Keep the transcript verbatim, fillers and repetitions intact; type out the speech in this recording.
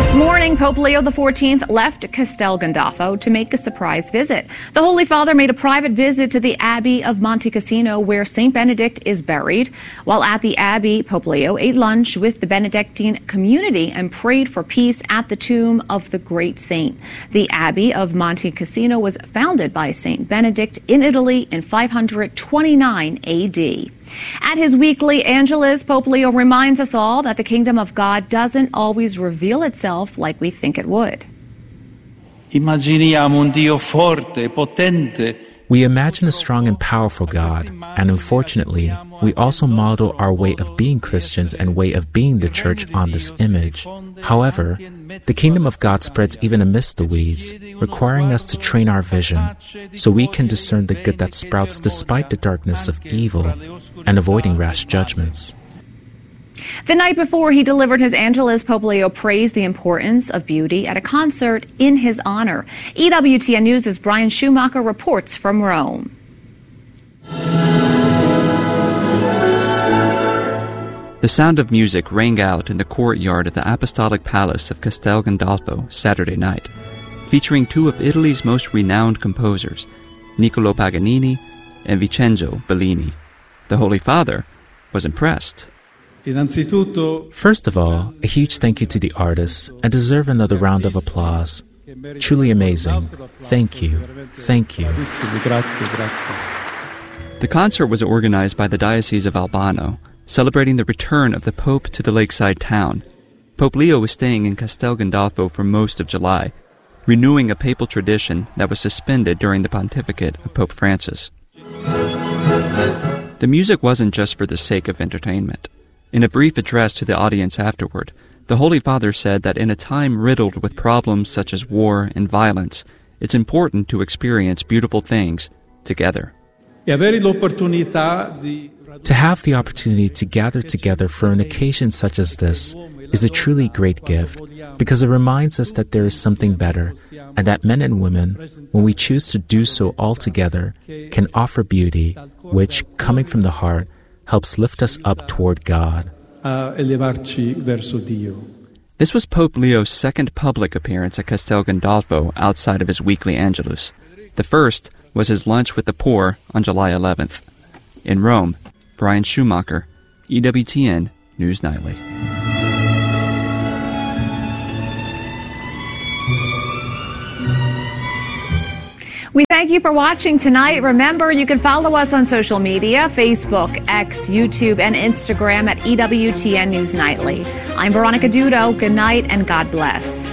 This morning, Pope Leo the fourteenth left Castel Gandolfo to make a surprise visit. The Holy Father made a private visit to the Abbey of Monte Cassino, where Saint Benedict is buried. While at the Abbey, Pope Leo ate lunch with the Benedictine community and prayed for peace at the tomb of the great saint. The Abbey of Monte Cassino was founded by Saint Benedict in Italy in five hundred twenty-nine A D. At his weekly Angelus, Pope Leo reminds us all that the kingdom of God doesn't always reveal itself like we think it would. Immaginiamo un Dio forte, potente. We imagine a strong and powerful God, and unfortunately, we also model our way of being Christians and way of being the church on this image. However, the kingdom of God spreads even amidst the weeds, requiring us to train our vision so we can discern the good that sprouts despite the darkness of evil and avoiding rash judgments. The night before he delivered his Angelus, Pope Leo praised the importance of beauty at a concert in his honor. E W T N News' Brian Schumacher reports from Rome. The sound of music rang out in the courtyard of the Apostolic Palace of Castel Gandolfo Saturday night, featuring two of Italy's most renowned composers, Niccolò Paganini and Vincenzo Bellini. The Holy Father was impressed. First of all, a huge thank you to the artists, and deserve another round of applause. Truly amazing. Thank you. Thank you. The concert was organized by the Diocese of Albano, celebrating the return of the Pope to the lakeside town. Pope Leo was staying in Castel Gandolfo for most of July, renewing a papal tradition that was suspended during the pontificate of Pope Francis. The music wasn't just for the sake of entertainment. In a brief address to the audience afterward, the Holy Father said that in a time riddled with problems such as war and violence, it's important to experience beautiful things together. To have the opportunity to gather together for an occasion such as this is a truly great gift, because it reminds us that there is something better, and that men and women, when we choose to do so all together, can offer beauty, which, coming from the heart, helps lift us up toward God. This was Pope Leo's second public appearance at Castel Gandolfo outside of his weekly Angelus. The first was his lunch with the poor on July eleventh. In Rome, Brian Schumacher, E W T N News Nightly. We thank you for watching tonight. Remember, you can follow us on social media, Facebook, X, YouTube, and Instagram at E W T N News Nightly. I'm Veronica Dudo. Good night and God bless.